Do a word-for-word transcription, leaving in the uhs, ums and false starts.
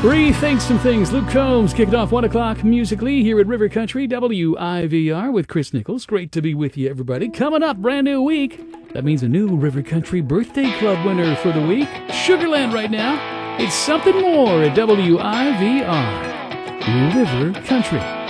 Rethink some things. Luke Combs kicked off one o'clock musically here at River Country W I V R with Chris Nichols. Great to be with you, everybody. Coming up, brand new week. That means a new River Country Birthday Club winner for the week. Sugarland right now. It's something more at W I V R. River Country.